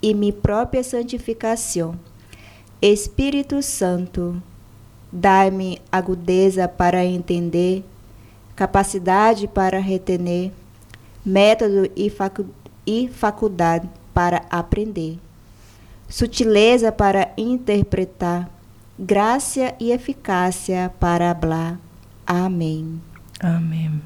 e minha própria santificação. Espírito Santo, dai-me agudeza para entender, capacidade para retener, método e faculdade para aprender, sutileza para interpretar, graça e eficácia para falar. Amém. Amém.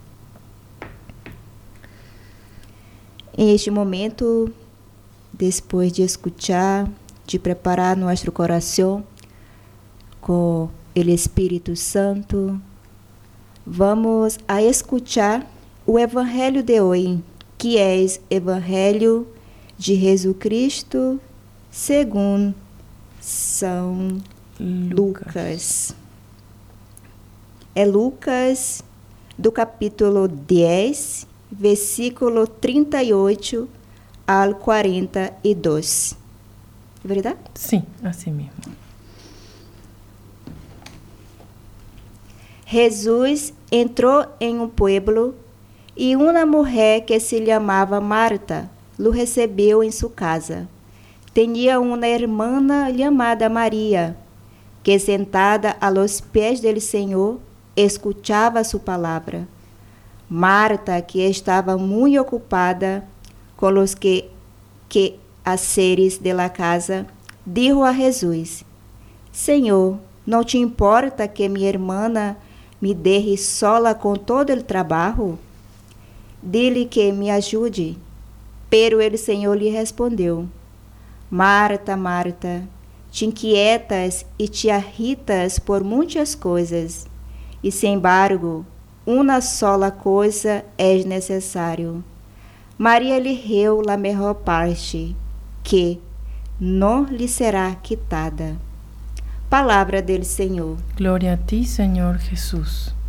Em este momento, depois de escutar, de preparar nosso coração com o Espírito Santo, vamos a escutar o Evangelho de hoje, que é o Evangelho de Jesus Cristo segundo São Lucas. É Lucas do capítulo 10, versículo 38 ao 42. Verdade? Sim, assim mesmo. Jesus entrou em um pueblo e uma mulher que se chamava Marta o recebeu em sua casa. Tinha uma irmã chamada Maria, que sentada a los pés do Senhor, escutava sua palavra. Marta, que estava muito ocupada com os que haceres de la casa, dijo a Jesus: Senhor, não te importa que minha irmã me deixe sola com todo o trabalho? Dile que me ajude. Pero o Senhor lhe respondeu: Marta, Marta, te inquietas e te irritas por muitas coisas, e sem embargo, uma sola coisa é necessário. Maria elegeu a melhor parte, que não lhe será quitada. Palavra do Senhor. Glória a ti, Senhor Jesus.